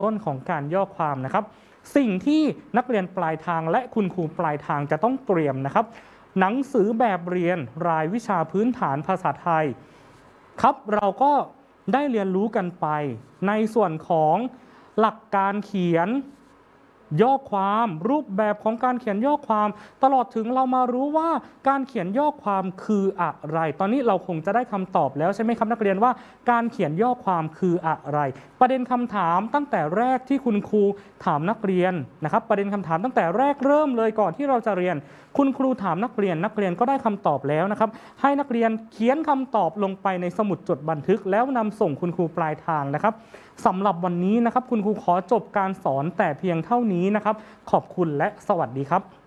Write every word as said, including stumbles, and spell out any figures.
ต้นของการย่อความนะครับสิ่งที่นักเรียนปลายทางและคุณครูปลายทางจะต้องเตรียมนะครับหนังสือแบบเรียนรายวิชาพื้นฐานภาษาไทยครับเราก็ได้เรียนรู้กันไปในส่วนของหลักการเขียนย่อความรูปแบบของการเขียนย่อความตลอดถึงเรามารู้ว่าการเขียนย่อความคืออะไรตอนนี้เราคงจะได้คำตอบแล้วใช่ไหมครับนักเรียนว่าการเขียนย่อความคืออะไรประเด็นคำถามตั้งแต่แรกที่คุณครูถามนักเรียนนะครับประเด็นคำถามตั้งแต่แรกเริ่มเลยก่อนที่เราจะเรียนคุณครูถามนักเรียนนักเรียนก็ได้คำตอบแล้วนะครับให้นักเรียนเขียนคำตอบลงไปในสมุดจดบันทึกแล้วนำส่งคุณครูปลายทางนะครับสำหรับวันนี้นะครับคุณครูขอจบการสอนแต่เพียงเท่านี้นะครับขอบคุณและสวัสดีครับ